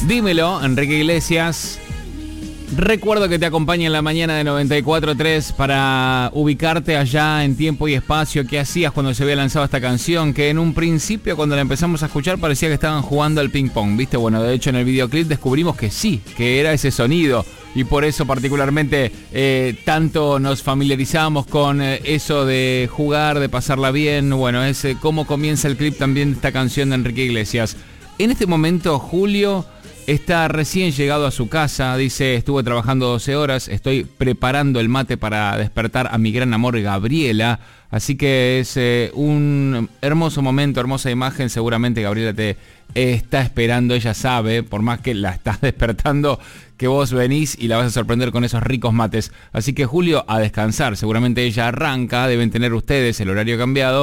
Dímelo, Enrique Iglesias. Recuerdo que te acompaña en la mañana de 94.3 para ubicarte allá en tiempo y espacio. ¿Qué hacías cuando se había lanzado esta canción? Que en un principio, cuando la empezamos a escuchar, parecía que estaban jugando al ping pong, ¿viste? Bueno, de hecho en el videoclip descubrimos que sí, que era ese sonido. Y por eso particularmente tanto nos familiarizamos con eso de jugar, de pasarla bien. Bueno, es cómo comienza el clip también de esta canción de Enrique Iglesias. En este momento, Julio está recién llegado a su casa, dice, estuve trabajando 12 horas, estoy preparando el mate para despertar a mi gran amor Gabriela, así que es un hermoso momento, hermosa imagen, seguramente Gabriela te está esperando, ella sabe, por más que la estás despertando, que vos venís y la vas a sorprender con esos ricos mates, así que Julio, a descansar, seguramente ella arranca, deben tener ustedes el horario cambiado.